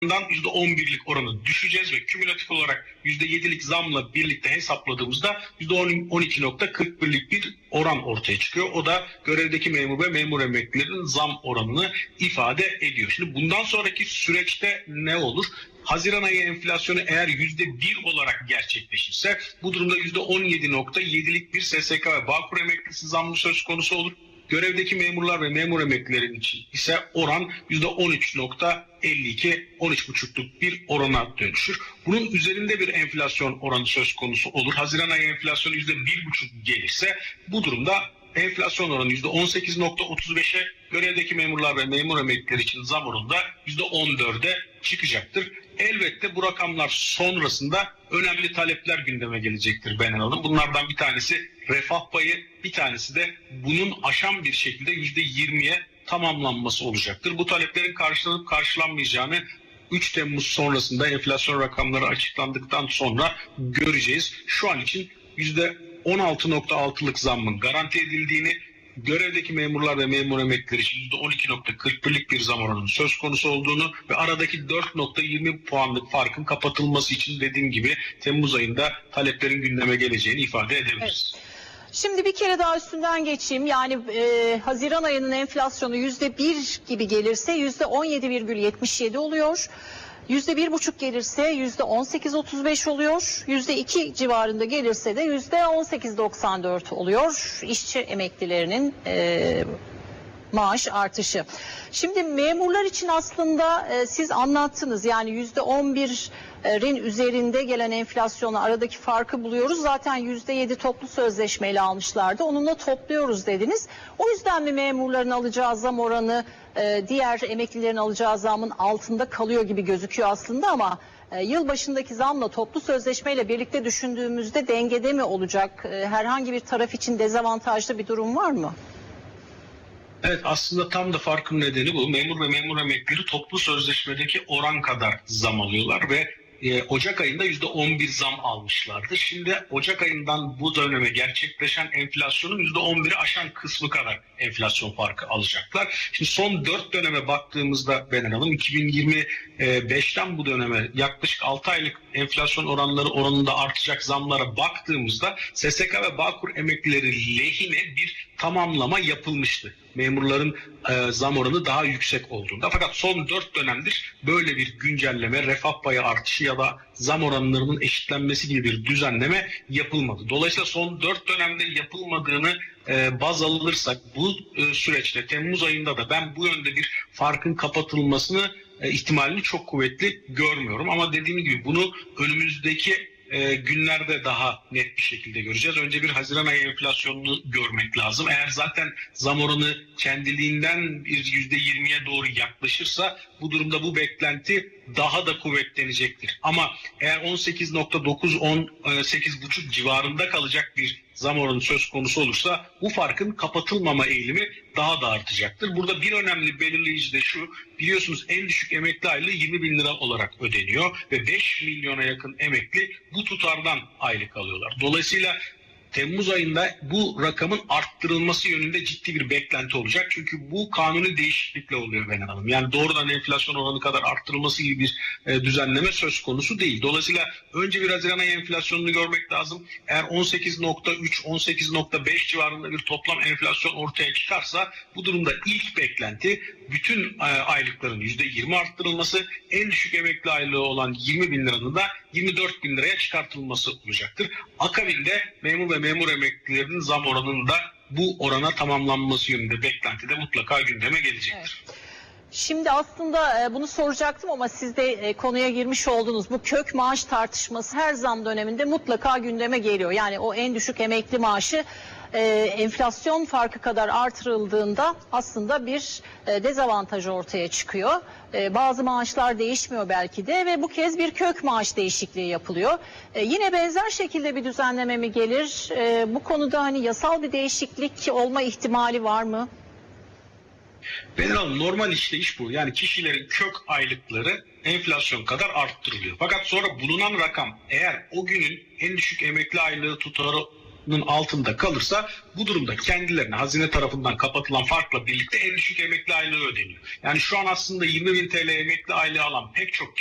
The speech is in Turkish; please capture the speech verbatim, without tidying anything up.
yüzde on birlik oranı düşeceğiz ve kümülatif olarak yüzde yedilik zamla birlikte hesapladığımızda yüzde on iki nokta kırk birlik bir oran ortaya çıkıyor. O da görevdeki memur ve memur emeklilerinin zam oranını ifade ediyor. Şimdi bundan sonraki süreçte ne olur? Haziran ayı enflasyonu eğer yüzde bir olarak gerçekleşirse bu durumda yüzde on yedi nokta yedilik bir S S K ve Bağkur emeklisi zammı söz konusu olur. Görevdeki memurlar ve memur emeklilerin için ise oran yüzde on üç nokta elli iki on üç buçukluk bir orana dönüşür. Bunun üzerinde bir enflasyon oranı söz konusu olur. Haziran ayı enflasyonu yüzde bir buçuk gelirse bu durumda enflasyon oranı yüzde on sekiz nokta otuz beşe, görevdeki memurlar ve memur emekliler için zam oranı da yüzde on dörde çıkacaktır. Elbette bu rakamlar sonrasında önemli talepler gündeme gelecektir Benan Hanım. Bunlardan bir tanesi refah payı, bir tanesi de bunun aşan bir şekilde yüzde yirmiye tamamlanması olacaktır. Bu taleplerin karşılanıp karşılanmayacağını üç Temmuz sonrasında enflasyon rakamları açıklandıktan sonra göreceğiz. Şu an için yüzde on altı nokta altılık zammın garanti edildiğini, görevdeki memurlar ve memur emekliler için yüzde on iki nokta kırk birlik bir zam oranının söz konusu olduğunu ve aradaki dört nokta yirmi puanlık farkın kapatılması için dediğim gibi Temmuz ayında taleplerin gündeme geleceğini ifade edebiliriz. Evet. Şimdi bir kere daha üstünden geçeyim. Yani e, Haziran ayının enflasyonu yüzde bir gibi gelirse yüzde on yedi virgül yetmiş yedi oluyor. Yüzde bir buçuk gelirse yüzde on sekiz virgül otuz beş oluyor. Yüzde iki civarında gelirse de yüzde on sekiz virgül doksan dört oluyor. İşçi emeklilerinin e, maaş artışı. Şimdi memurlar için aslında e, siz anlattınız, yani yüzde on birin üzerinde gelen enflasyonla aradaki farkı buluyoruz. Zaten yüzde yedi toplu sözleşmeyle almışlardı. Onunla topluyoruz dediniz. O yüzden mi memurların alacağı zam oranı e, diğer emeklilerin alacağı zamın altında kalıyor gibi gözüküyor aslında, ama e, yıl başındaki zamla toplu sözleşmeyle birlikte düşündüğümüzde dengede mi olacak? E, herhangi bir taraf için dezavantajlı bir durum var mı? Evet, aslında tam da farkın nedeni bu. Memur ve memur emeklileri toplu sözleşmedeki oran kadar zam alıyorlar ve e, Ocak ayında yüzde on bir zam almışlardı. Şimdi Ocak ayından bu döneme gerçekleşen enflasyonun yüzde on biri aşan kısmı kadar enflasyon farkı alacaklar. Şimdi son dört döneme baktığımızda Benan Hanım, iki bin yirmi beşten bu döneme yaklaşık altı aylık enflasyon oranları oranında artacak zamlara baktığımızda S S K ve Bağkur emeklileri lehine bir tamamlama yapılmıştı. Memurların e, zam oranı daha yüksek olduğunda. Fakat son dört dönemdir böyle bir güncelleme, refah payı artışı ya da zam oranlarının eşitlenmesi gibi bir düzenleme yapılmadı. Dolayısıyla son dört dönemde yapılmadığını e, baz alırsak bu e, süreçte Temmuz ayında da ben bu yönde bir farkın kapatılmasını e, ihtimalini çok kuvvetli görmüyorum. Ama dediğim gibi bunu önümüzdeki E, günlerde daha net bir şekilde göreceğiz. Önce bir Haziran ayı enflasyonunu görmek lazım. Eğer zaten zam oranı kendiliğinden bir yüzde yirmiye doğru yaklaşırsa bu durumda bu beklenti daha da kuvvetlenecektir. Ama eğer on sekiz nokta dokuz on sekiz buçuk civarında kalacak bir zam oranı söz konusu olursa bu farkın kapatılmama eğilimi daha da artacaktır. Burada bir önemli belirleyici de şu: biliyorsunuz en düşük emekli aylığı yirmi bin lira olarak ödeniyor ve beş milyona yakın emekli bu tutardan aylık alıyorlar. Dolayısıyla Temmuz ayında bu rakamın arttırılması yönünde ciddi bir beklenti olacak. Çünkü bu kanuni değişiklikle oluyor Benan Hanım. Yani doğrudan enflasyon oranı kadar arttırılması gibi bir e, düzenleme söz konusu değil. Dolayısıyla önce bir Haziran ayı enflasyonunu görmek lazım. Eğer on sekiz nokta üç on sekiz nokta beş civarında bir toplam enflasyon ortaya çıkarsa bu durumda ilk beklenti bütün e, aylıkların yüzde yirmi arttırılması, en düşük emekli aylığı olan yirmi bin liranın da yirmi dört bin liraya çıkartılması olacaktır. Akabinde memur ve memur emeklilerinin zam oranının da bu orana tamamlanması yönünde beklenti de mutlaka gündeme gelecektir. Evet. Şimdi aslında bunu soracaktım ama siz de konuya girmiş oldunuz. Bu kök maaş tartışması her zam döneminde mutlaka gündeme geliyor. Yani o en düşük emekli maaşı e, enflasyon farkı kadar artırıldığında aslında bir e, dezavantaj ortaya çıkıyor. E, bazı maaşlar değişmiyor belki de ve bu kez bir kök maaş değişikliği yapılıyor. E, yine benzer şekilde bir düzenleme mi gelir? E, bu konuda hani yasal bir değişiklik olma ihtimali var mı? Benim Hanım, normal işleyiş bu. Yani kişilerin kök aylıkları enflasyon kadar arttırılıyor. Fakat sonra bulunan rakam eğer o günün en düşük emekli aylığı tutarı altında kalırsa bu durumda kendilerine hazine tarafından kapatılan farkla birlikte en düşük emekli aylığı ödeniyor. Yani şu an aslında yirmi bin T L emekli aylığı alan pek çok